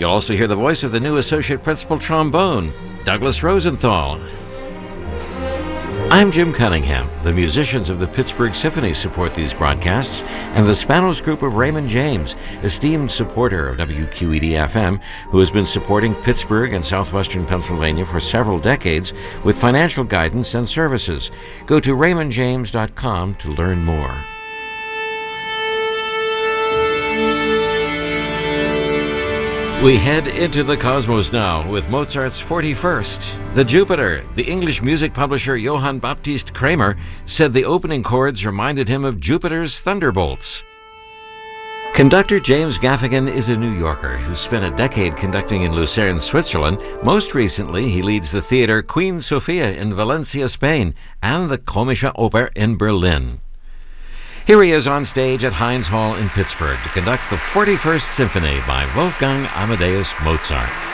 You'll also hear the voice of the new Associate Principal Trombone, Douglas Rosenthal. I'm Jim Cunningham. The musicians of the Pittsburgh Symphony support these broadcasts, and the Spanos Group of Raymond James, esteemed supporter of WQED-FM, who has been supporting Pittsburgh and southwestern Pennsylvania for several decades with financial guidance and services. Go to raymondjames.com to learn more. We head into the cosmos now with Mozart's 41st. The Jupiter, the English music publisher Johann Baptist Kramer, said the opening chords reminded him of Jupiter's thunderbolts. Conductor James Gaffigan is a New Yorker who spent a decade conducting in Lucerne, Switzerland. Most recently, he leads the theater Queen Sofia in Valencia, Spain, and the Komische Oper in Berlin. Here he is on stage at Heinz Hall in Pittsburgh to conduct the 41st Symphony by Wolfgang Amadeus Mozart.